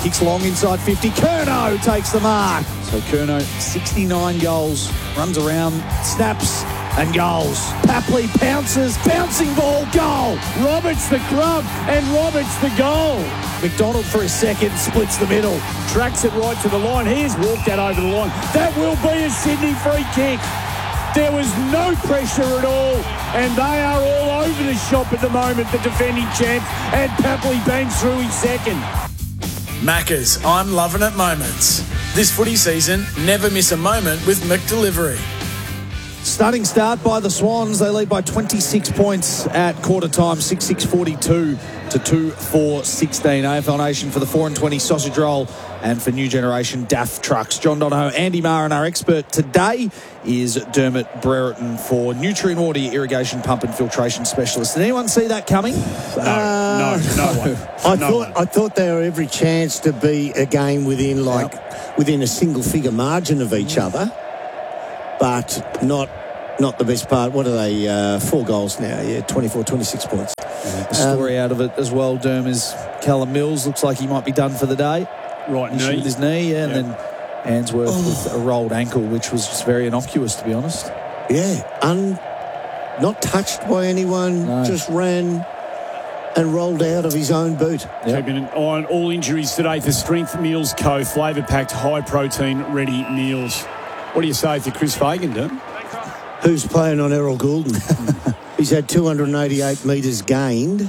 Kicks long inside 50. Curnow takes the mark. So Curnow, 69 goals, runs around, snaps and goals. Papley pounces, bouncing ball, goal. Roberts the grub and Roberts the goal. McDonald for a second, splits the middle. Tracks it right to the line. He has walked that over the line. That will be a Sydney free kick. There was no pressure at all, and they are all over the shop at the moment, the defending champs, and Papley bangs through his second. Maccas, I'm loving it moments. This footy season, never miss a moment with McDelivery. Stunning start by the Swans. They lead by 26 points at quarter time, 6-6-42 to 2-4-16. AFL Nation for the 4-20 sausage roll and for New Generation DAF trucks. John Donohoe, Andy Maher, and our expert today is Dermot Brereton for Nutrient Water Irrigation Pump and Filtration Specialist. Did anyone see that coming? No one. I thought there were every chance to be a game within within a single figure margin of each other, but not the best part. What are they? 4 goals now. Yeah, 24, 26 points. The story out of it as well, Derm, is Callum Mills looks like he might be done for the day. Right issue with his knee, and then Ainsworth with a rolled ankle, which was just very innocuous, to be honest. Yeah, not touched by anyone, just ran and rolled out of his own boot. Keeping an eye on all injuries today for Strength Meals Co. Flavour-packed, high-protein, ready meals. What do you say to Chris Fagan, Derm? Who's playing on Errol Goulden? He's had 288 metres gained,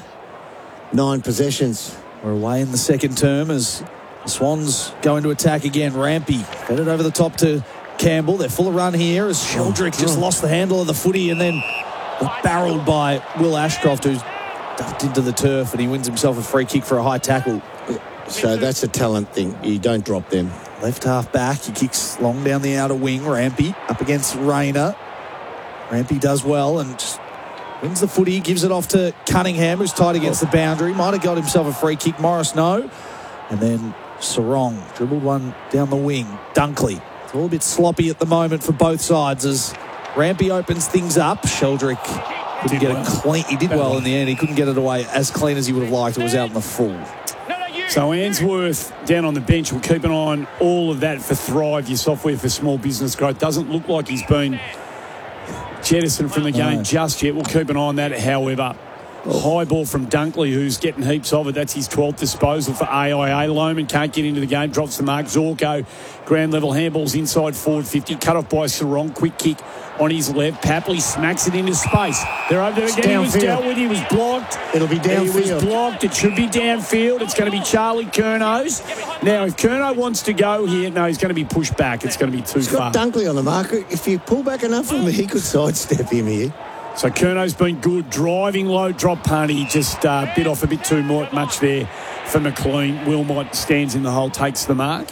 9 possessions. We're away in the second term as the Swans go into attack again. Rampy fed it over the top to Campbell. They're full of run here as Sheldrick just lost the handle of the footy and then barrelled by Will Ashcroft, who's ducked into the turf, and he wins himself a free kick for a high tackle. So that's a talent thing. You don't drop them. Left half back. He kicks long down the outer wing. Rampy up against Rayner. Rampy does well and just wins the footy, gives it off to Cunningham, who's tight against the boundary. Might have got himself a free kick. Morris, no. And then Sarong dribbled one down the wing. Dunkley. It's all a bit sloppy at the moment for both sides as Rampy opens things up. Sheldrick couldn't get it clean. He did well in the end. He couldn't get it away as clean as he would have liked. It was out in the full. So Ainsworth down on the bench. We'll keep an eye on all of that for Thrive, your software for small business growth. Doesn't look like he's been jettisoned from the game just yet. We'll keep an eye on that, however. High ball from Dunkley, who's getting heaps of it. That's his 12th disposal for AIA. Loman can't get into the game, drops the mark. Zorko, ground level handballs inside forward 50. Cut off by Sarong. Quick kick on his left. Papley smacks it into space. They're over there again. He was dealt with. He was blocked. It'll be downfield. He was blocked. It should be downfield. It's going to be Charlie Curnow's. Now, if Curnow wants to go here, no, he's going to be pushed back. It's going to be too far. He's got Dunkley on the mark. If you pull back enough from him, he could sidestep him here. So Curnow's been good, driving low, drop punt. He just bit off a bit too much there for McLean. Wilmot stands in the hole, takes the mark.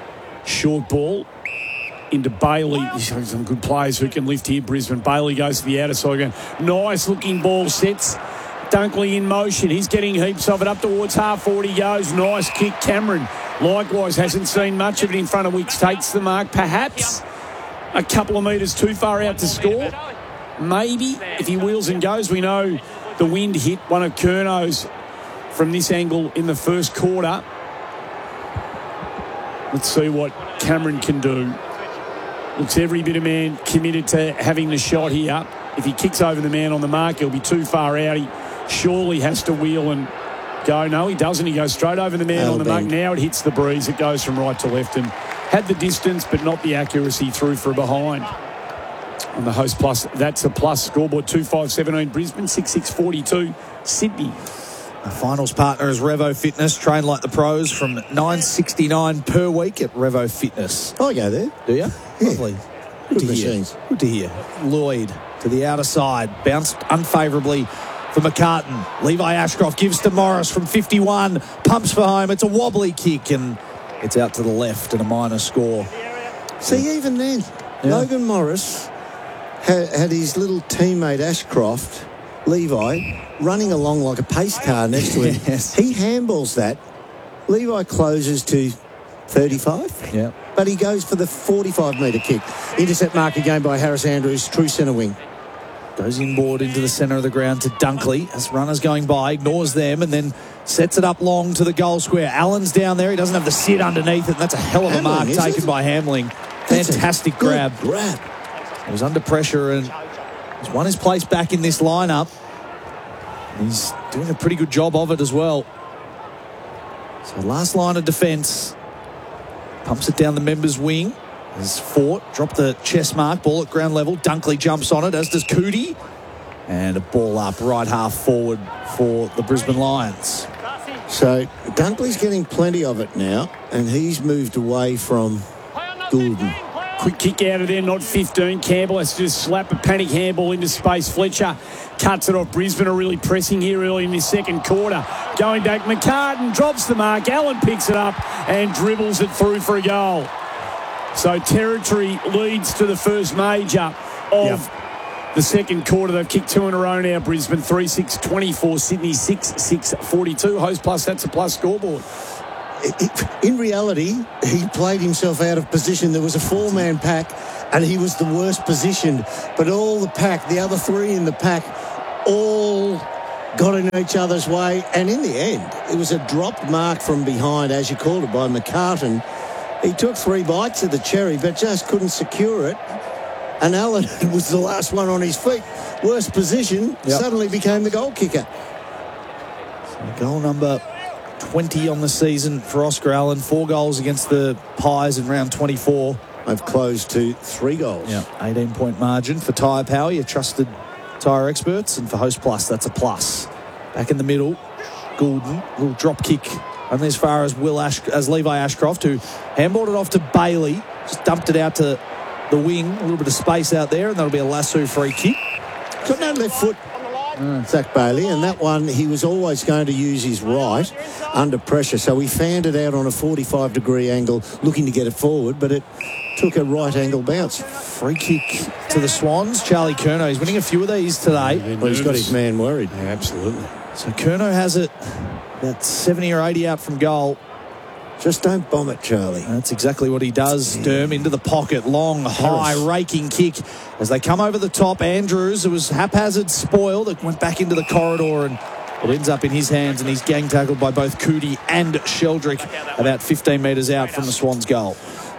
Short ball into Bailey. Some good players who can lift here, Brisbane. Bailey goes to the outer side again. Nice looking ball, sets Dunkley in motion. He's getting heaps of it. Up towards half 40 goes. Nice kick. Cameron likewise hasn't seen much of it in front of Wicks. Takes the mark. Perhaps a couple of metres too far out to score. Maybe if he wheels and goes. We know the wind hit one of Curnow's from this angle in the first quarter. Let's see what Cameron can do. Looks every bit of man committed to having the shot here. If he kicks over the man on the mark, he'll be too far out. He surely has to wheel and go. No, he doesn't. He goes straight over the man on the mark. Now it hits the breeze. It goes from right to left and had the distance but not the accuracy through for a behind. On the Host Plus, that's a plus scoreboard. 2-5-17 Brisbane, 6-6-42 Sydney. Our finals partner is Revo Fitness. Train like the pros from $9.69 per week at Revo Fitness. I go there. Do you? Yeah. Lovely. Good machines. Good to hear. Lloyd to the outer side. Bounced unfavourably for McCartan. Levi Ashcroft gives to Morris from 51. Pumps for home. It's a wobbly kick and it's out to the left and a minor score. See, even then, Logan Morris had his little teammate Ashcroft, Levi, running along like a pace car next to him. Yes. He handballs that. Levi closes to 35. Yeah. But he goes for the 45-metre kick. Intercept mark again by Harris Andrews, true centre wing. Goes inboard into the centre of the ground to Dunkley as runners going by, ignores them and then Sets it up long to the goal square. Allen's down there. He doesn't have the sit underneath it. And that's a hell of a mark taken by Hamling. Fantastic grab. He was under pressure and he's won his place back in this lineup. He's doing a pretty good job of it as well. So last line of defence. Pumps it down the members' wing. As Fort dropped the chest mark. Ball at ground level. Dunkley jumps on it, as does Cootie. And a ball up right half forward for the Brisbane Lions. So Dunkley's getting plenty of it now, and he's moved away from Goulden. Quick kick out of there, not 15. Campbell has to just slap a panic handball into space. Fletcher cuts it off. Brisbane are really pressing here early in this second quarter. Going back, McCartan drops the mark. Allen picks it up and dribbles it through for a goal. So Territory leads to the first major of the second quarter. They've kicked 2 in a row now, Brisbane. 3-6-24, Sydney 6-6-42. Host plus, that's a plus scoreboard. In reality, he played himself out of position. There was a 4-man pack, and he was the worst positioned. But all the pack, the other 3 in the pack, all got in each other's way. And in the end, it was a dropped mark from behind, as you called it, by McCartan. He took 3 bites of the cherry, but just couldn't secure it. And Allen was the last one on his feet. Worst position, suddenly became the goal kicker. So goal number 20 on the season for Oscar Allen. 4 goals against the Pies in round 24. They've closed to 3 goals. 18-point margin for Tyre Power, your trusted tyre experts. And for Host Plus, that's a plus. Back in the middle, Goulden, little drop kick only as far as Levi Ashcroft, who handballed it off to Bailey. Just dumped it out to the wing. A little bit of space out there, and that'll be a lasso free kick. Got no left foot, Zach Bailey, and that one he was always going to use his right under pressure, so he fanned it out on a 45-degree angle looking to get it forward, but it took a right angle bounce. Free kick to the Swans. Charlie Curnow, he's winning a few of these today. Well, he's got his man worried. Yeah, absolutely. So Curnow has it about 70 or 80 out from goal. Just don't bomb it, Charlie. That's exactly what he does. Derm into the pocket. Long, high, raking kick. As they come over the top, Andrews, it was haphazard spoil that went back into the corridor, and it ends up in his hands, and he's gang tackled by both Cootie and Sheldrick about 15 metres out from the Swans' goal.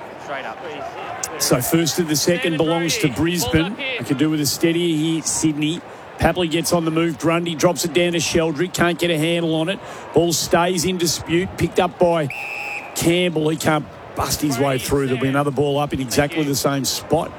So first of the second belongs to Brisbane. I could do with a steadier here, Sydney. Papley gets on the move. Grundy drops it down to Sheldrick. Can't get a handle on it. Ball stays in dispute. Picked up by Campbell. He can't bust his way through. There'll be another ball up in exactly the same spot.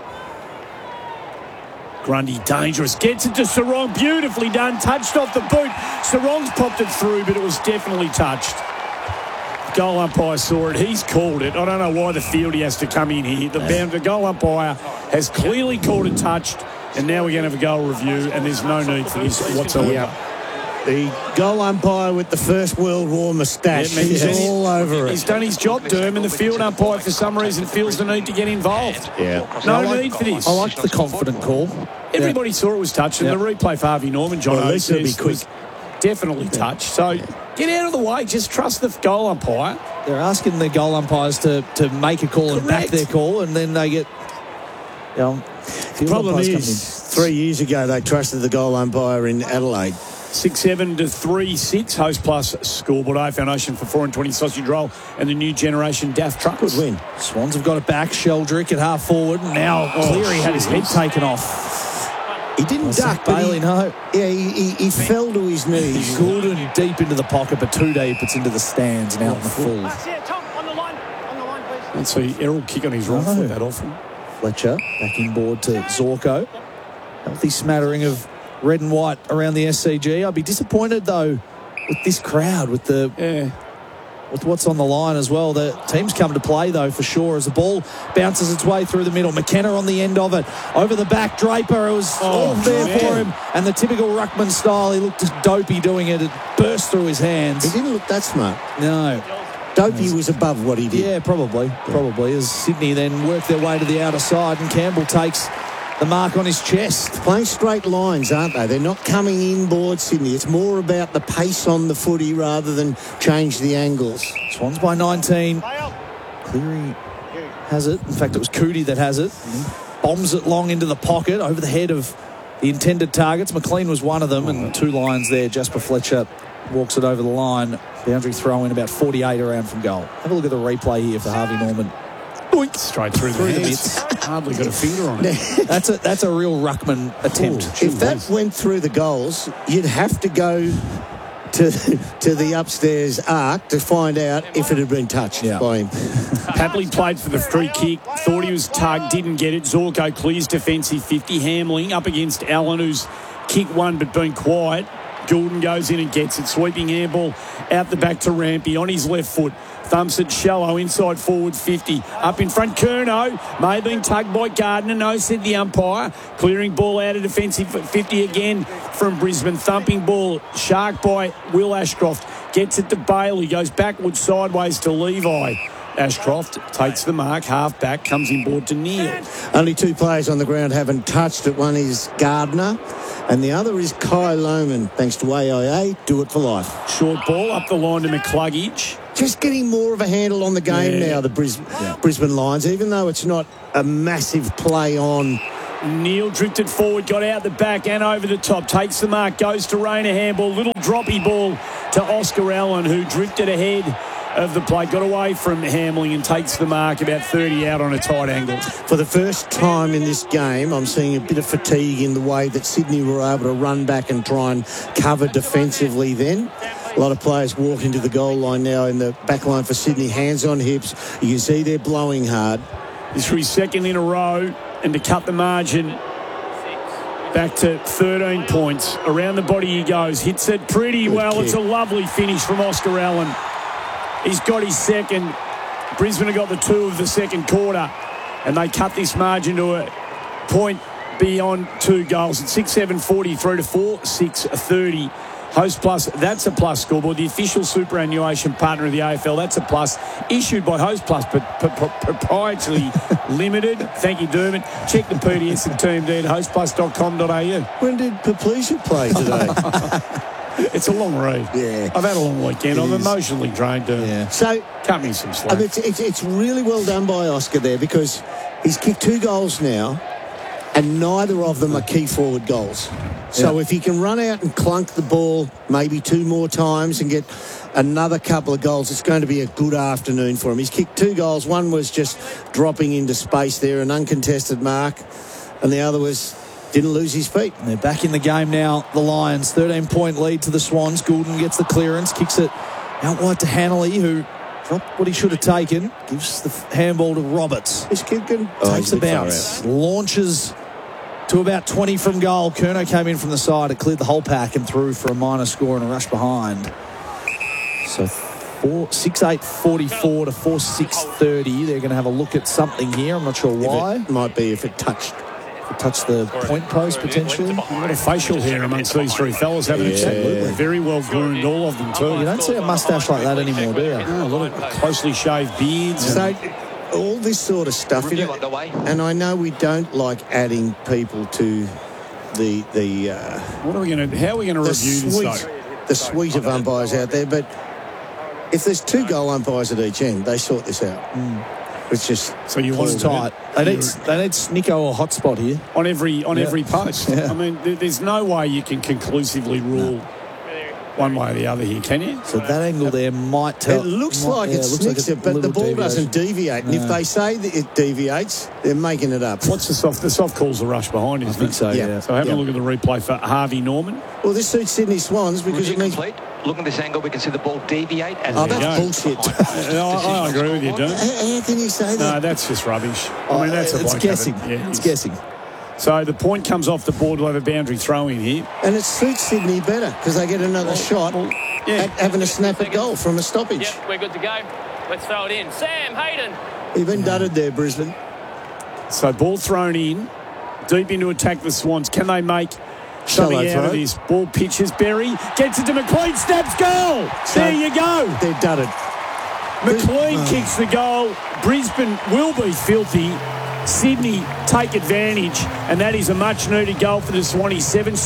Grundy dangerous. Gets it to Sarong. Beautifully done. Touched off the boot. Sarong's popped it through, but it was definitely touched. Goal umpire saw it. He's called it. I don't know why the field he has to come in here. The goal umpire has clearly called it touched, and now we're going to have a goal review, and there's no need for this whatsoever. The goal umpire with the First World War moustache. He's all over it. He's done his job, Derm, and the field umpire for some reason feels the need to get involved. No need for this. I like the confident call. Everybody saw it was touched, and the replay for Harvey Norman, John Oates, was definitely touched. So get out of the way. Just trust the goal umpire. They're asking the goal umpires to make a call and back their call, and then they get... The problem is, 3 years ago, they trusted the goal umpire in Adelaide. 6-7 to 3-6. Host Plus scoreboard. I Foundation for 420 sausage roll and the new generation DAF trucks. Good win. Swans have got it back. Sheldrick at half forward. Now Cleary had his head taken off. He didn't duck, Bailey, no. Yeah, he fell to his knees. Good and deep into the pocket, but too deep. It's into the stands and out in the full. Let's see Errol kick on his right foot that often. Fletcher back inboard to Zorko. Healthy smattering of red and white around the SCG. I'd be disappointed though with this crowd, with what's on the line as well. The team's come to play though for sure as the ball bounces its way through the middle. McKenna on the end of it. Over the back, Draper. It was all there for him. And the typical ruckman style, he looked dopey doing it. It burst through his hands. He didn't look that smart. No. Dopey was above what he did. Yeah, probably. As Sydney then work their way to the outer side, and Campbell takes the mark on his chest. Playing straight lines, aren't they? They're not coming inboard, Sydney. It's more about the pace on the footy rather than change the angles. Swans by 19. Cleary has it. In fact, it was Cootie that has it. Bombs it long into the pocket over the head of the intended targets. McLean was one of them, and 2 lines there. Jasper Fletcher walks it over the line. Boundary throw in about 48 around from goal. Have a look at the replay here for Harvey Norman. Straight through the mitts. Hardly got a finger on it. That's a real ruckman attempt. If that went through the goals, you'd have to go to the upstairs arc to find out if it had been touched by him. Papley played for the free kick. Thought he was tugged, didn't get it. Zorko clears defensive 50. Hamling up against Allen, who's kicked one but been quiet. Goulden goes in and gets it. Sweeping handball out the back to Rampy on his left foot. Thumps it shallow, inside forward 50. Up in front, Curnow. May have been tugged by Gardner. No, said the umpire. Clearing ball out of defensive 50 again from Brisbane. Thumping ball, shark by Will Ashcroft. Gets it to Bailey. Goes backwards, sideways to Levi. Ashcroft takes the mark, half back, comes inboard to Neil. Only two players on the ground haven't touched it. One is Gardner and the other is Kai Lohman. Thanks to AIA, do it for life. Short ball up the line to McCluggage. Just getting more of a handle on the game now, the Brisbane Lions, even though it's not a massive play on. Neil drifted forward, got out the back and over the top, takes the mark, goes to Rayner handball, little droppy ball to Oscar Allen, who drifted ahead of the play, got away from Hamling and takes the mark about 30 out on a tight angle. For the first time in this game, I'm seeing a bit of fatigue in the way that Sydney were able to run back and try and cover defensively then. A lot of players walk into the goal line now in the back line for Sydney, hands on hips. You can see they're blowing hard. This is his second in a row, and to cut the margin back to 13 points. Around the body he goes, hits it pretty well. It's a lovely finish from Oscar Allen. He's got his second. Brisbane have got the two of the second quarter, and they cut this margin to a point beyond 2 goals. It's 6-7-40 through to 4-6-30. Host Plus, that's a plus scoreboard. The official superannuation partner of the AFL, that's a plus. Issued by Host Plus, but proprietary limited. Thank you, Dermot. Check the PDS and TMD at hostplus.com.au. When did Paplesia play today? It's a long read. Yeah. I've had a long weekend. I'm emotionally drained. So, cut me some slack. It's really well done by Oscar there because he's kicked 2 goals now and neither of them are key forward goals. So if he can run out and clunk the ball maybe 2 more times and get another couple of goals, it's going to be a good afternoon for him. He's kicked 2 goals. One was just dropping into space there, an uncontested mark, and the other was didn't lose his feet. They're back in the game now, the Lions. 13-point lead to the Swans. Goulden gets the clearance, kicks it out wide to Hanley, who dropped what he should have taken. Gives the handball to Roberts. This kid can... Takes a bounce. Launches to about 20 from goal. Curnow came in from the side. It cleared the whole pack and threw for a minor score and a rush behind. So 6-8-44 to 4-6-30. They're going to have a look at something here. I'm not sure why. It might be if it touched the point post potentially. What a facial hair amongst these 3 fellas, haven't it? Very well groomed, all of them too. You don't see a moustache like that anymore, do you? No, a lot of closely shaved beards. So all this sort of stuff, and I know we don't like adding people to the what are we going to? How are we going to review this? The suite of umpires out there, but if there's 2 goal umpires at each end, they sort this out. It's just so you want it tight. They need Snicko or hotspot here on every post. Yeah. I mean, there's no way you can conclusively rule one way or the other here, can you? So that angle there might tell. It looks like it snicks it, but the ball doesn't deviate. And if they say that it deviates, they're making it up. What's the soft? The soft call's the rush behind, isn't it? I think so. Yeah. So have a look at the replay for Harvey Norman. Well, this suits Sydney Swans because it means. Look at this angle, we can see the ball deviate. And that's bullshit. I agree with you, Dermot. How can you say that? No, that's just rubbish. I mean, that's it's guessing. It's guessing. So the point comes off the board. We'll have a boundary throw in here. And it suits Sydney better because they get another shot at having a snap at goal from a stoppage. Yep, we're good to go. Let's throw it in. Sam Hayden. You've been dudded there, Brisbane. So ball thrown in, deep into attack the Swans. Can they make something out of this? Ball pitches, Berry gets it to McLean, snaps, goal. There you go. They're dudded. McLean kicks the goal. Brisbane will be filthy. Sydney take advantage, and that is a much-needed goal for the Swannies.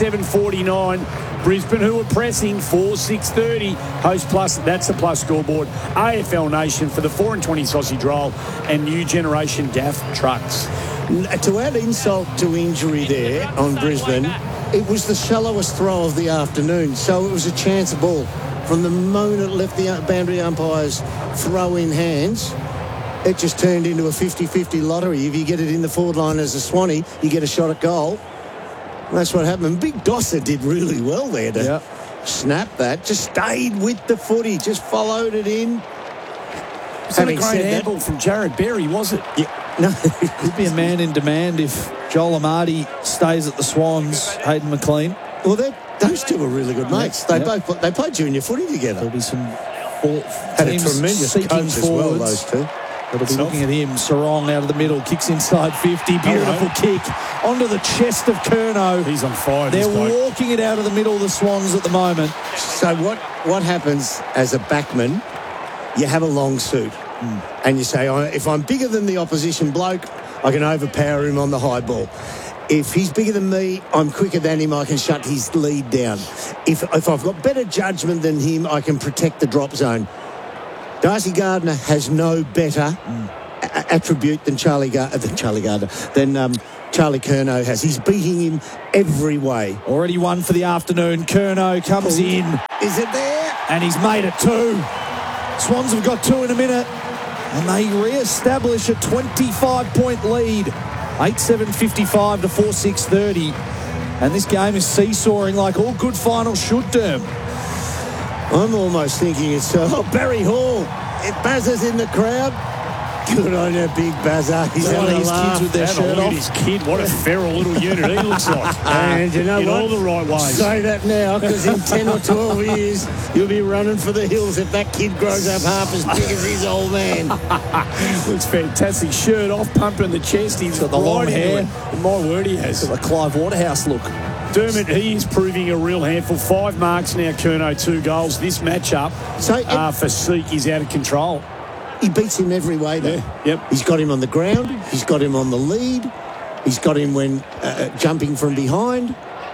7-7-49. Brisbane, who are pressing, 4-6-30. Host Plus, that's the plus scoreboard. AFL Nation for the 4-20 sausage roll and new generation DAF trucks. To add insult to injury there on Brisbane, it was the shallowest throw of the afternoon, so it was a chance ball. from the moment it left the boundary umpire's throw-in hands, it just turned into a 50-50 lottery. If you get it in the forward line as a Swanee, you get a shot at goal. And that's what happened. Big Dosser did really well there to snap that. Just stayed with the footy, just followed it in. Was that a great handball from Jared Berry, was it? Yeah. No. Could be a man in demand if Joel Amati stays at the Swans, Hayden McLean. Well, those two are really good mates. They played junior footy together. There'll be some Had a teams tremendous seeking coach as well, forwards. those two. That'll be looking at him. Sarong out of the middle, kicks inside 50. Beautiful kick onto the chest of Curnow. He's on fire. They're walking it out of the middle of the Swans at the moment. So what happens as a backman, you have a long suit and you say, if I'm bigger than the opposition bloke, I can overpower him on the high ball. If he's bigger than me, I'm quicker than him, I can shut his lead down. If I've got better judgment than him, I can protect the drop zone. Darcy Gardner has no better attribute than Charlie Curnow has. He's beating him every way. Already one for the afternoon. Curnow comes in. Is it there? And he's made it 2. Swans have got 2 in a minute. And they re-establish a 25-point lead. 8-7-55 to 4-6-30. And this game is seesawing like all good finals should, Derm. I'm almost thinking it's Barry Hall. Bazza's in the crowd. Good on you, big Bazza. He's One of having a his laugh. kids with their shirt off. His kid, what a feral little unit he looks like. And you know in what? all the right ways. Say that now, because in 10 or 12 years, you'll be running for the hills if that kid grows up half as big as his old man. Looks fantastic. Shirt off, pumping the chest. He's got the long right hair. into it. My word, he has. The Clive Waterhouse look. Dermot, he is proving a real handful. 5 marks now, Curnow, 2 goals. This matchup for Seek is out of control. He beats him every way, though. Yeah, yep. He's got him on the ground. He's got him on the lead. He's got him when jumping from behind.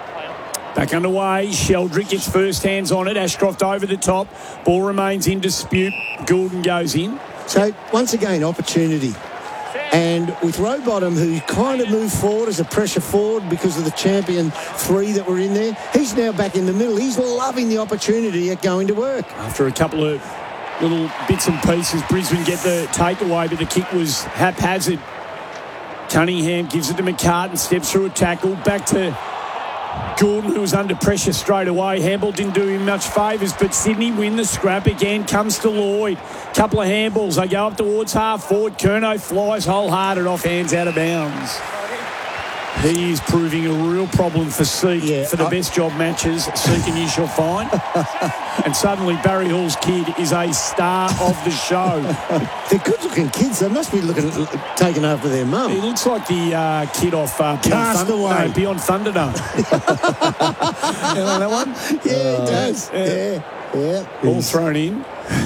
Back underway. Sheldrick gets first hands on it. Ashcroft over the top. Ball remains in dispute. Goulden goes in. So, once again, opportunity. And with Rowbottom, who kind of moved forward as a pressure forward because of the champion 3 that were in there, he's now back in the middle. He's loving the opportunity at going to work. After a couple of little bits and pieces, Brisbane get the takeaway, but the kick was haphazard. Cunningham gives it to McCartan, steps through a tackle, back to Goulden, who was under pressure straight away. Handball didn't do him much favours, but Sydney win the scrap again. Comes to Lloyd. Couple of handballs. They go up towards half forward. Curnow flies wholehearted off hands out of bounds. He is proving a real problem for Seek for the best job matches. Seek and you shall find. And suddenly Barry Hall's kid is a star of the show. They're good-looking kids. They must be taken after their mum. He looks like the kid off Beyond Thunderdome. You know that one? Yeah, he does. Yeah. All thrown in.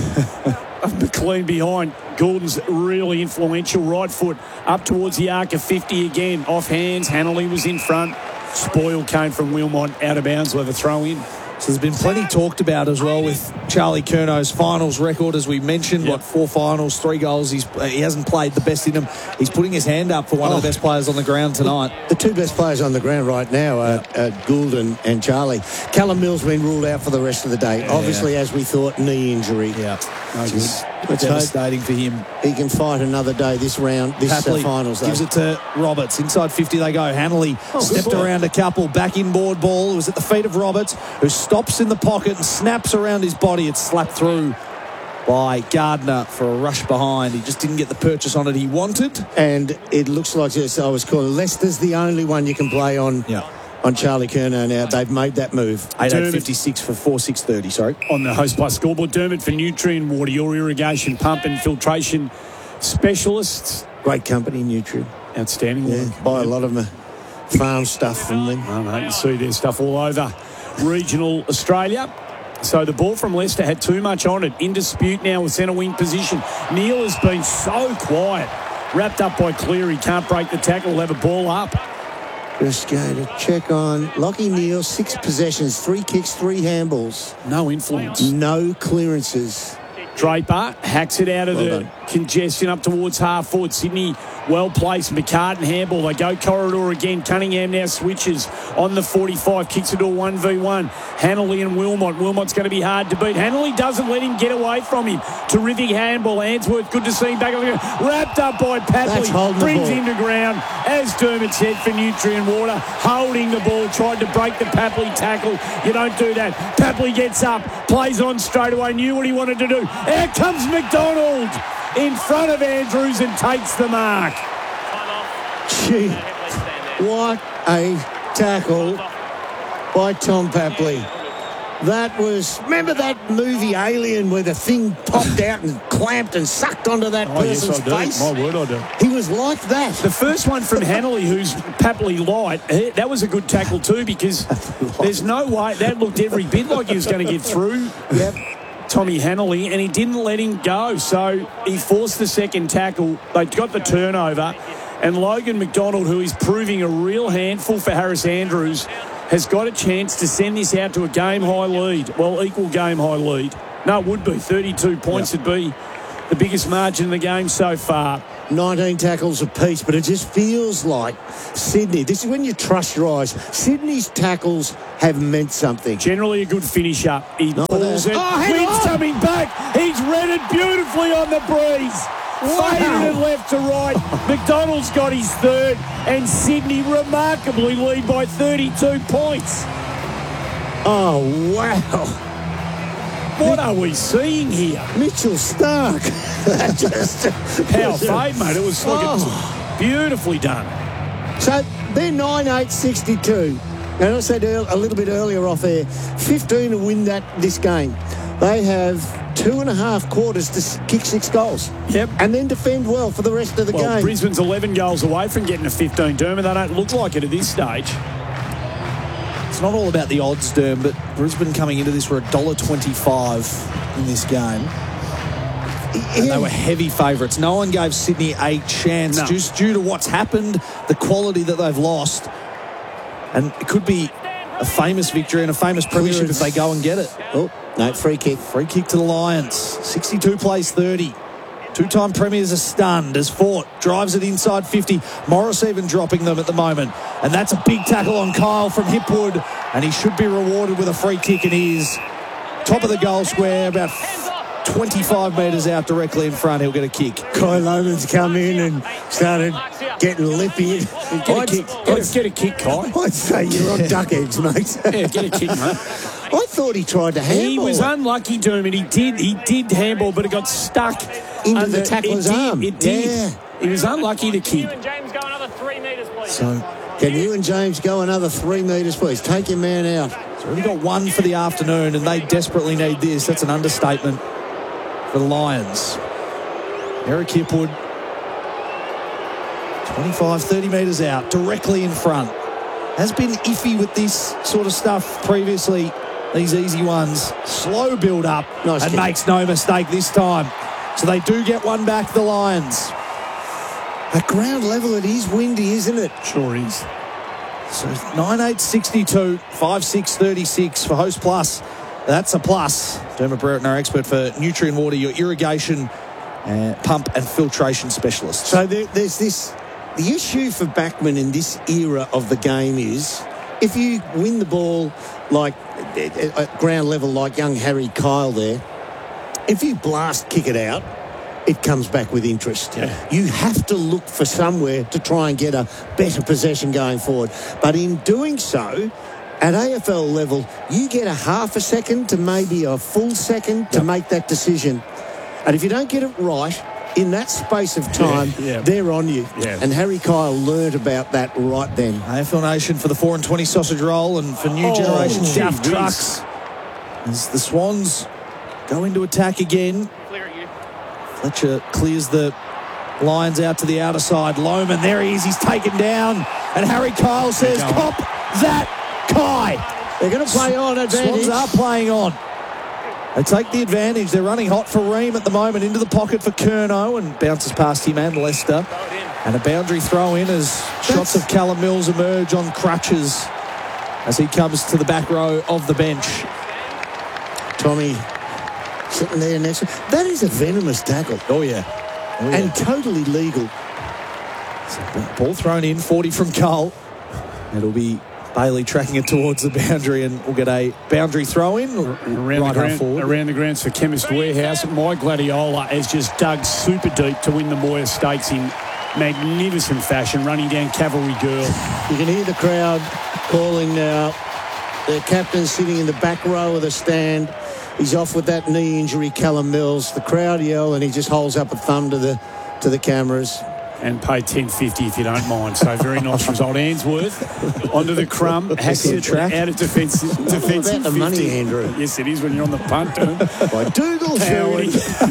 McLean behind. Goulden's really influential. Right foot up towards the arc of 50 again. Off hands. Hanley was in front. Spoil came from Wilmot out of bounds. We'll have a throw in. So there's been plenty talked about as well with Charlie Curnow's finals record, as we mentioned. 4 finals, 3 goals. He hasn't played the best in them. He's putting his hand up for one of the best players on the ground tonight. The 2 best players on the ground right now are Goulden and Charlie. Callum Mills been ruled out for the rest of the day. Obviously, as we thought, knee injury. Yeah. Let's devastating for him. He can fight another day this round, this finals. Gives it to Roberts. Inside 50 they go. Hanley stepped around a couple. Back inboard ball. It was at the feet of Roberts, who stops in the pocket and snaps around his body. It's slapped through by Gardner for a rush behind. He just didn't get the purchase on it he wanted. And it looks like, as I was calling, Leicester's the only one you can play on. Yeah. On Charlie Curnow now. They've made that move. 8-8-56 for 4-6-30, sorry. On the Host Plus scoreboard, Dermot for Nutrien Water, your irrigation pump and filtration specialists. Great company, Nutrien. Outstanding work. Buy a lot of farm stuff from them. Oh, no, you see their stuff all over regional Australia. So the ball from Leicester had too much on it. In dispute now with centre wing position. Neil has been so quiet. Wrapped up by Cleary. Can't break the tackle. Will have a ball up. Just go to check on Lachie Neale. 6 possessions, 3 kicks, 3 handballs. No influence. No clearances. Draper hacks it out of congestion up towards half forward. Sydney well placed. McCartan handball. They go corridor again. Cunningham now switches on the 45. Kicks it to a 1v1. Hanley and Wilmot. Wilmot's going to be hard to beat. Hanley doesn't let him get away from him. Terrific handball. Answorth, good to see him back on the ground. Wrapped up by Papley. Brings him to ground. As Dermot said for Nutrient Water. Holding the ball. Tried to break the Papley tackle. You don't do that. Papley gets up. Plays on straight away. Knew what he wanted to do. Out comes McDonald in front of Andrews and takes the mark. Gee, what a tackle by Tom Papley. That was... Remember that movie Alien where the thing popped out and clamped and sucked onto that person's face? My word, I do. He was like that. The first one from Hanley, who's Papley light, that was a good tackle too, because there's no way... That looked every bit like he was going to get through. Yep. Tommy Hanley, and he didn't let him go. So he forced the second tackle. They got the turnover. And Logan McDonald, who is proving a real handful for Harris Andrews, has got a chance to send this out to a game-high lead. Well, equal game-high lead. No, it would be. 32 points would be the biggest margin in the game so far. 19 tackles apiece, but it just feels like Sydney. This is when you trust your eyes. Sydney's tackles have meant something. Generally a good finisher. He pulls it, hang wins on. coming back. He's read it beautifully on the breeze. Faded it left to right. McDonald's got his third, and Sydney remarkably lead by 32 points. Oh, wow. What are we seeing here? Mitchell Stark. That just... Power fade, mate. It was like beautifully done. So they're 9-8-62. And I said a little bit earlier off air, 15 to win this game. They have 2.5 quarters to kick 6 goals. Yep. And then defend well for the rest of the game. Brisbane's 11 goals away from getting a 15, Derm, and they don't look like it at this stage. It's not all about the odds, Derm, but Brisbane coming into this were $1.25 in this game. And they were heavy favourites. No one gave Sydney a chance just due to what's happened, the quality that they've lost. And it could be a famous victory and a famous premiership if they go and get it. Oh, no, free kick. Free kick to the Lions. 62 plays 30. Two-time premiers are stunned as Fort drives it inside 50. Morris even dropping them at the moment. And that's a big tackle on Kyle from Hipwood. And he should be rewarded with a free kick, and he is top of the goal square, about 25 metres out directly in front. He'll get a kick. Kyle Loman's come in and started getting lippy. Get a kick, Kai. I'd say you're on duck eggs, mate. Yeah, get a kick, mate. I thought he tried to handball. He was unlucky, Dermot. He did handball, but it got stuck into the tackler's arm. It did. Yeah. He was unlucky to kick. James, go another 3 metres, please. So can you and James go another 3 metres, please? Take your man out. He's already got one for the afternoon, and they desperately need this. That's an understatement for the Lions. Eric Hipwood, 25, 30 metres out, directly in front. Has been iffy with this sort of stuff previously, these easy ones. Slow build up, nice and kick. makes no mistake this time. So they do get one back, the Lions. At ground level, it is windy, isn't it? Sure is. So 9-8-62, 5-6-36 for Host Plus. That's a plus. Dermot Brereton, our expert for Nutrient Water, your irrigation pump and filtration specialist. So there's this... The issue for backmen in this era of the game is if you win the ball like at ground level like young Harry Kyle there, if you blast kick it out, it comes back with interest. Yeah. You have to look for somewhere to try and get a better possession going forward. But in doing so, at AFL level, you get a half a second to maybe a full second to make that decision. And if you don't get it right, in that space of time, they're on you. Yeah. And Harry Kyle learned about that right then. AFL Nation for the 4 and 20 sausage roll, and for new generation gee Duff whiz. trucks. As the Swans go into attack again. Clear at you. Fletcher clears the Lions out to the outer side. Lohman, there he is. He's taken down. And Harry Kyle says, cop that, Kai. They're going to play on advantage. Swans are playing on. They take the advantage. They're running hot for Ream at the moment. Into the pocket for Curnow, and bounces past him and Lester. And a boundary throw in as shots of Callum Mills emerge on crutches as he comes to the back row of the bench. Tommy sitting there next to... That is a venomous tackle. Oh, yeah. and totally legal. Ball thrown in, 40 from goal. It'll be Bailey tracking it towards the boundary, and we'll get a boundary throw in. Around the grounds for Chemist Warehouse. Mike Gladiola has just dug super deep to win the Moir Stakes in magnificent fashion, running down Cavalry Girl. You can hear the crowd calling now. The captain's sitting in the back row of the stand. He's off with that knee injury, Callum Mills. The crowd yell, and he just holds up a thumb to the cameras. And pay $10.50 if you don't mind. So very nice result. Ainsworth onto the crumb. Hackett out of defensive About the 50. money, Andrew. Yes, it is when you're on the punt term. By Dougal Howard.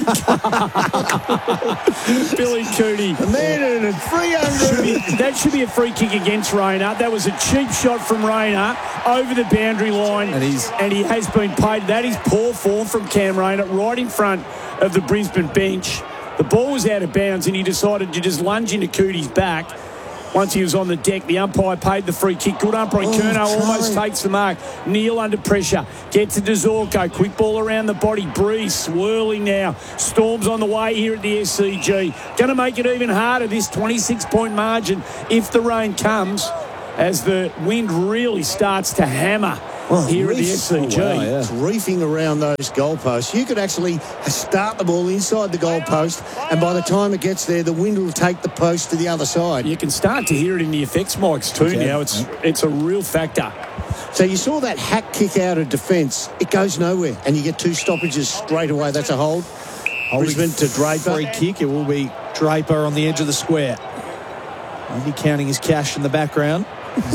Billy Cooney. A man in a 300. That should be a free kick against Rayner. That was a cheap shot from Rayner over the boundary line. And he has been paid. That is poor form from Cam Rayner right in front of the Brisbane bench. The ball was out of bounds, and he decided to just lunge into Cootie's back. Once he was on the deck, the umpire paid the free kick. Good umpiring. Curnow almost takes the mark. Neil under pressure. Gets it to Zorko. Quick ball around the body. Breeze swirling now. Storm's on the way here at the SCG. Going to make it even harder, this 26-point margin, if the rain comes, as the wind really starts to hammer here at the SCG. It's reefing around those goalposts. You could actually start the ball inside the goalpost, and by the time it gets there, the wind will take the post to the other side. You can start to hear it in the effects mics too now. It's a real factor. So you saw that hack kick out of defence. It goes nowhere, and you get 2 stoppages straight away. That's a hold. Brisbane to Draper. Free kick. It will be Draper on the edge of the square. Maybe counting his cash in the background.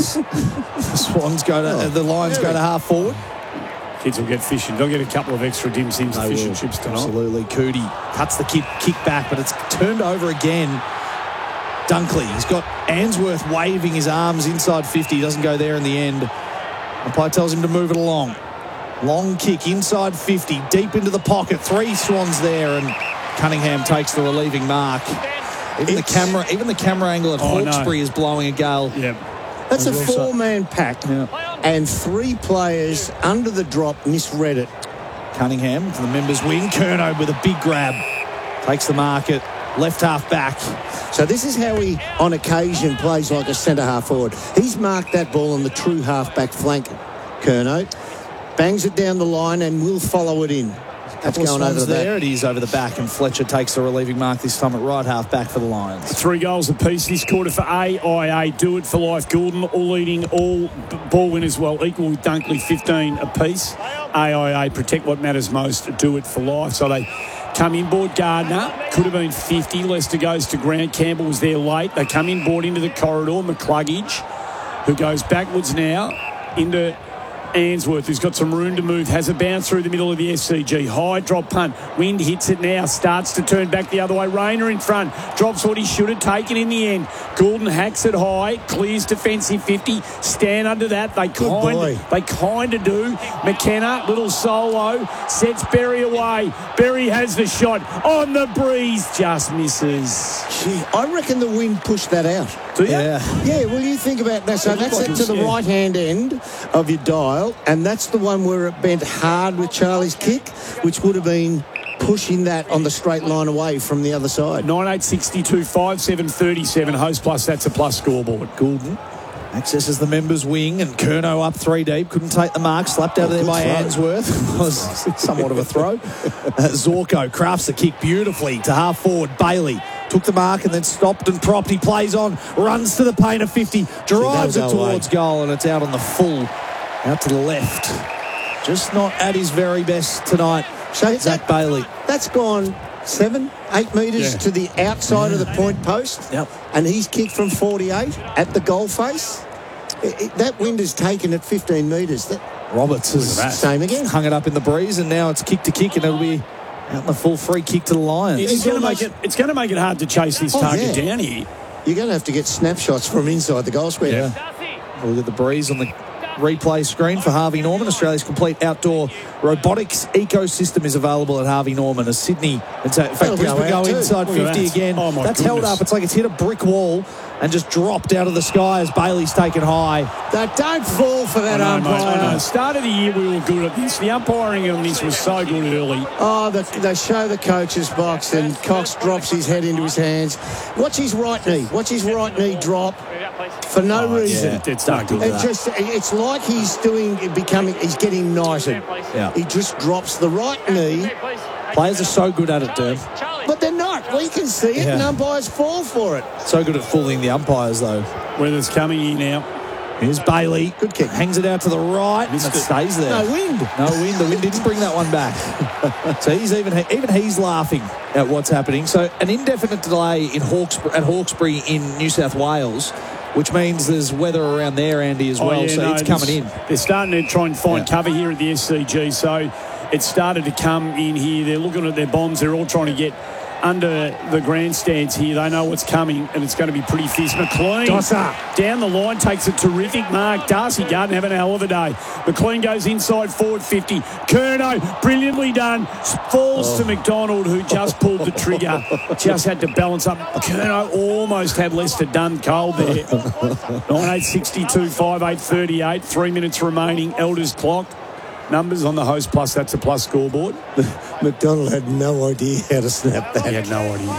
The Lions go to half forward. Kids will get fishing. They'll get a couple of extra dim sims and fish and chips tonight. Absolutely. Cootie cuts the kick back, but it's turned over again. Dunkley, he's got Ainsworth waving his arms inside 50. He doesn't go there in the end. Umpire tells him to move it along. Long kick inside 50, deep into the pocket. 3 Swans there, and Cunningham takes the relieving mark. Even the camera angle at Hawkesbury is blowing a gale. Yep. That's a 4-man pack, and 3 players under the drop misread it. Cunningham to the members' wing. Curnow with a big grab. Takes the market. Left half back. So this is how he, on occasion, plays like a centre-half forward. He's marked that ball on the true half-back flank, Curnow. Bangs it down the line and will follow it in. That's going over there. It is over the back, and Fletcher takes the relieving mark this time at right half back for the Lions. 3 goals apiece this quarter for AIA. Do it for life. Gordon all leading all ball winners well, equal with Dunkley, 15 apiece. AIA protect what matters most. Do it for life. So they come inboard. Gardner could have been 50. Lester goes to ground. Campbell was there late. They come inboard into the corridor. McCluggage, who goes backwards now into Ainsworth, who's got some room to move, has a bounce through the middle of the SCG. High drop punt. Wind hits it now. Starts to turn back the other way. Rayner in front. Drops what he should have taken in the end. Goulden hacks it high. Clears defensive 50. Stand under that. They kind of do. McKenna, little solo. Sets Berry away. Berry has the shot. On the breeze. Just misses. Gee, I reckon the wind pushed that out. Do you? Yeah, well, you think about that. So that's it to the right-hand end of your dial, and that's the one where it bent hard with Charlie's kick, which would have been pushing that on the straight line away from the other side. 9862 5737. Host plus, that's a plus scoreboard. Goulden accesses the members' wing, and Curnow up 3 deep. Couldn't take the mark. Slapped out of there by Ainsworth. Was somewhat of a throw. Zorko crafts the kick beautifully to half forward. Bailey took the mark and then stopped and propped. He plays on, runs to the paint of 50, drives it towards goal, and it's out on the full, out to the left. Just not at his very best tonight. So Zach Bailey. That's gone 7-8 metres to the outside of the point post. Yep. And he's kicked from 48 at the goal face. That wind has taken it 15 metres. Roberts has same again. Hung it up in the breeze, and now it's kick to kick, and it'll be out in the full free kick to the Lions. It's going to make it hard to chase this target down here. You're going to have to get snapshots from inside the goal square. Yeah. Look at the breeze on the replay screen for Harvey Norman. Australia's complete outdoor robotics ecosystem is available at Harvey Norman as Sydney. In fact, Brisbane go inside 50 again. Oh, my That's goodness. held up. It's like it's hit a brick wall and just dropped out of the sky as Bailey's taken high. Don't fall for that I know, mate, umpire. I know. Start of the year, we were good at this. The umpiring on this was so good early. Oh, they show the coach's box and Cox drops his head into his hands. Watch his right knee. Watch his right knee drop for no reason. Yeah, it's not good. It's like he's getting knighted. Yeah. He just drops the right knee, Players are so good at it, Derm. but they're not. We can see it, Yeah. and umpires fall for it. So good at fooling the umpires, though. Weather's coming in now. Here's Bailey. Good kick. Hangs it out to the right, and it stays there. No wind. No wind. The wind didn't bring that one back. So he's even he's laughing at what's happening. So an indefinite delay at Hawkesbury in New South Wales, which means there's weather around there, Andy, as well. It's coming in. They're starting to try and find cover here at the SCG. So it started to come in here. They're looking at their bombs. They're all trying to get under the grandstands here. They know what's coming, and it's going to be pretty fierce. McLean Dosser. down the line takes a terrific mark. Darcy Garden having a hell of a day. McLean goes inside forward 50. Kerno, brilliantly done, falls to McDonald, who just pulled the trigger. Just had to balance up. Kerno almost had Lester Dunn cold there. 9:8:62, 5:8:38. 3 minutes remaining. Elders clock. Numbers on the Host Plus, that's a plus scoreboard. McDonald had no idea how to snap that. He had no idea.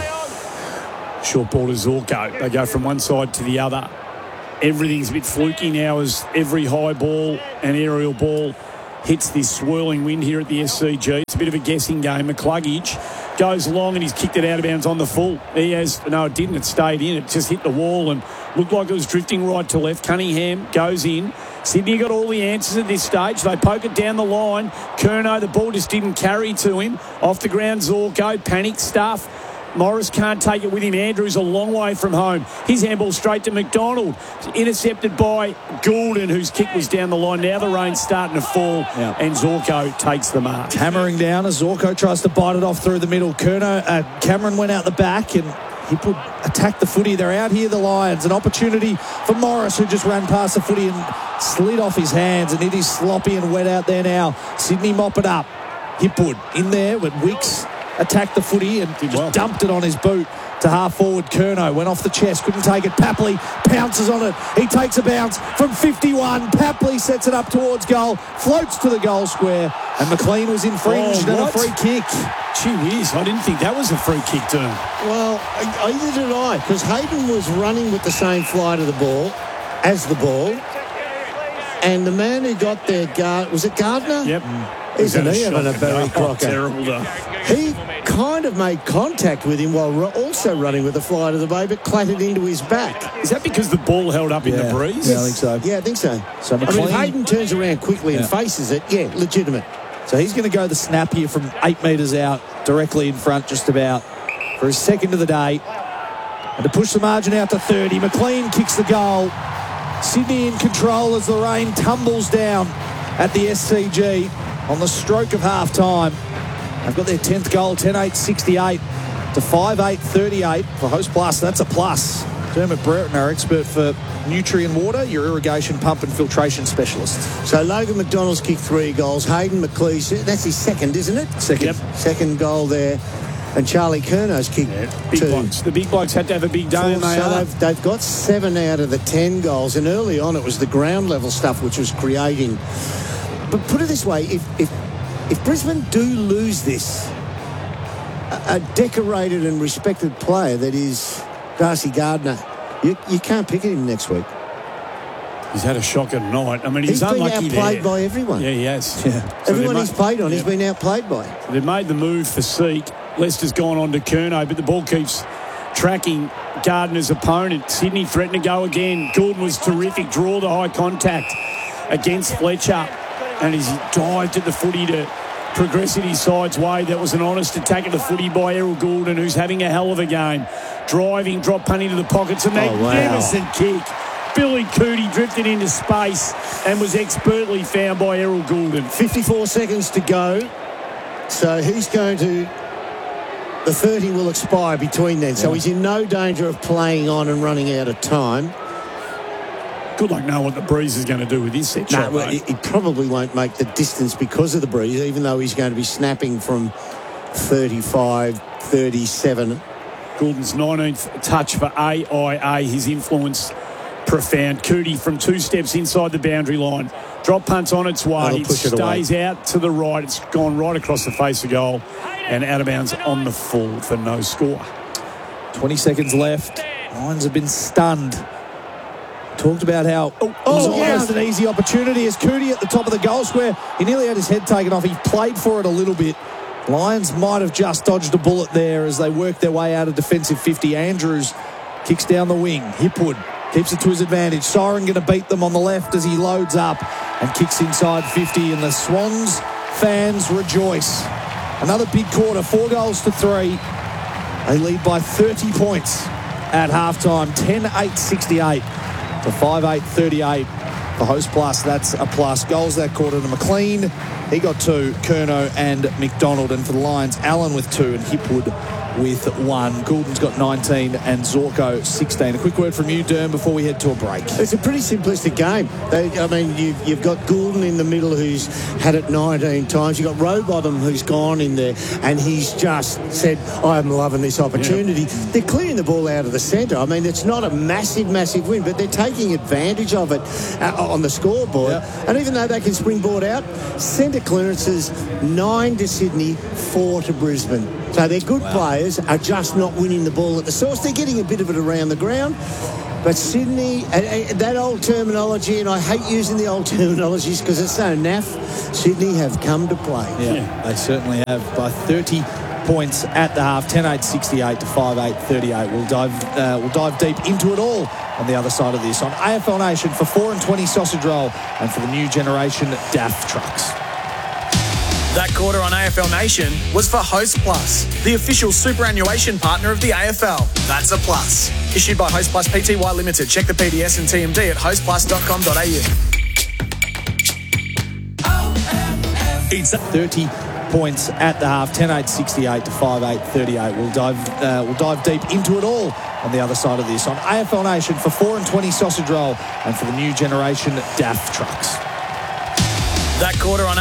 Short ball to Zorko. They go from one side to the other. Everything's a bit fluky now as every high ball and aerial ball hits this swirling wind here at the SCG. It's a bit of a guessing game. McCluggage goes long and he's kicked it out of bounds on the full. No, it didn't. It stayed in. It just hit the wall and looked like it was drifting right to left. Cunningham goes in. Sydney got all the answers at this stage. They poke it down the line. Kerno, the ball just didn't carry to him. Off the ground, Zorko, panic stuff. Morris can't take it with him. Andrews a long way from home. His handball straight to McDonald. Intercepted by Goulden, whose kick was down the line. Now the rain's starting to fall, and Zorko takes the mark. Hammering down as Zorko tries to bite it off through the middle. Cameron went out the back and he attacked the footy. They're out here, the Lions. An opportunity for Morris, who just ran past the footy and slid off his hands, and it is sloppy and wet out there now. Sydney mop it up. Hipwood in there, but Wicks attacked the footy and just dumped it on his boot to half forward. Kerno went off the chest, couldn't take it. Papley pounces on it. He takes a bounce from 51. Papley sets it up towards goal, floats to the goal square, and McLean was infringed and a free kick. Gee whiz, I didn't think that was a free kick turn. Well, either did I, because Hayden was running with the same flight of the ball as the ball, and the man who got there, was it Gardner? Yep. Isn't he having a Barry Crocker? Terrible though. He kind of made contact with him while also running with the flight of the bay, but clattered into his back. Is that because the ball held up in the breeze? Yeah, I think so. Yeah, I think so. So I mean, McLean- if Hayden turns around quickly and faces it, legitimate. So he's going to go the snap here from 8 metres out, directly in front just about, for his second of the day. And to push the margin out to 30, McLean kicks the goal. Sydney in control as the rain tumbles down at the SCG on the stroke of half-time. They've got their 10th goal, 10:8:68 to 5:8:38 for Host Plus. That's a plus. Dermot Brereton, our expert for nutrient water, your irrigation pump and filtration specialist. So Logan McDonald's kicked 3 goals. Hayden McLeish, that's his second, isn't it? Second. Yep. Second goal there. And Charlie Kerno's kicked Big 2. blokes. The big blokes had to have a big day, and they So are. they've got 7 out of the 10 goals, and early on it was the ground level stuff which was creating. But put it this way, if Brisbane do lose this, a decorated and respected player that is Darcy Gardner, you can't pick him next week. He's had a shocker night. I mean, He's been unlucky outplayed there. by everyone. Yeah, he has. Yeah. So Everyone they he's ma- played on, he's Yeah. been outplayed by. They've made the move for Seek. Lester's gone on to Kerno, but the ball keeps tracking Gardner's opponent. Sydney threatened to go again. Goulden was terrific. Draw the high contact against Fletcher. And as he dived at the footy to progress it his side's way, that was an honest attack at the footy by Errol Goulden, who's having a hell of a game. Driving, drop punt into the pockets. A magnificent kick. Billy Cootie drifted into space and was expertly found by Errol Goulden. 54 seconds to go. So he's going to... The 30 will expire between then. So he's in no danger of playing on and running out of time. Good luck knowing what the breeze is going to do with his set shot. Well, he probably won't make the distance because of the breeze, even though he's going to be snapping from 35, 37. Goulden's 19th touch for AIA. His influence profound. Cootie from 2 steps inside the boundary line. Drop punt's on its way. It stays out to the right. It's gone right across the face of goal and out of bounds on the full for no score. 20 seconds left. Lions have been stunned. Talked about how it was almost an easy opportunity as Cootie at the top of the goal square. He nearly had his head taken off. He played for it a little bit. Lions might have just dodged a bullet there as they work their way out of defensive 50. Andrews kicks down the wing. Hipwood keeps it to his advantage. Siren going to beat them on the left as he loads up and kicks inside 50. And the Swans fans rejoice. Another big quarter, 4-3. They lead by 30 points at halftime. 10-8-68 to 5-8-38 for Host Plus. That's a plus. Goals that quarter to McLean. He got 2, Curnow and McDonald. And for the Lions, Allen with 2 and Hipwood with 1. Goulden's got 19 and Zorko 16. A quick word from you, Derm, before we head to a break. It's a pretty simplistic game. You've got Goulden in the middle who's had it 19 times. You've got Rowbottom who's gone in there and he's just said, I'm loving this opportunity. Yeah. They're clearing the ball out of the centre. I mean, it's not a massive win, but they're taking advantage of it on the scoreboard. Yeah. And even though they can springboard out, centre clearances 9 to Sydney, 4 to Brisbane. So they're good players, are just not winning the ball at the source. They're getting a bit of it around the ground. But Sydney, that old terminology, and I hate using the old terminologies because it's so naff, Sydney have come to play. Yeah, they certainly have. By 30 points at the half, 10-8-68 to 5-8-38. We'll dive deep into it all on the other side of this on AFL Nation for 4 and 20 sausage roll and for the new generation DAF trucks. That quarter on AFL Nation was for Host Plus, the official superannuation partner of the AFL. That's a plus. Issued by Host Plus Pty Limited. Check the PDS and TMD at hostplus.com.au. It's 30 points at the half, 10-8-68 to 5-8-38. We'll dive deep into it all on the other side of this on AFL Nation for 4 and 20 sausage roll and for the new generation DAF trucks. That quarter on